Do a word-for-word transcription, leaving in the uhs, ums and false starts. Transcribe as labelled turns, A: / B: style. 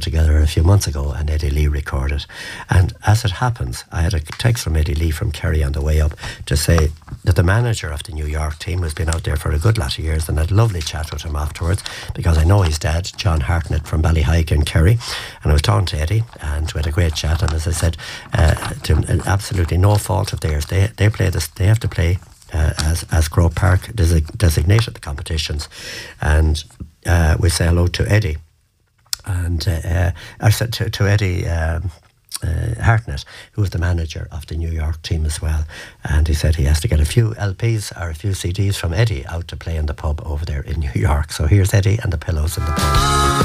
A: put together a few months ago, and Eddie Lee recorded. And as it happens, I had a text from Eddie Lee from Kerry on the way up to say that the manager of the New York team has been out there for a good lot of years, and I had a lovely chat with him afterwards, because I know his dad, John Hartnett from Ballyhike in Kerry, and I was talking to Eddie, and we had a great chat. And as I said, uh, to absolutely no fault of theirs, they they play this, they have to play uh, as as Croke Park desig- designated the competitions, and uh, we say hello to Eddie, and uh, uh, I said to, to Eddie. Um, Uh, Hartnett, who was the manager of the New York team as well, and he said he has to get a few L Ps or a few C Ds from Eddie out to play in the pub over there in New York. So here's Eddie and the Pillows in the Pub.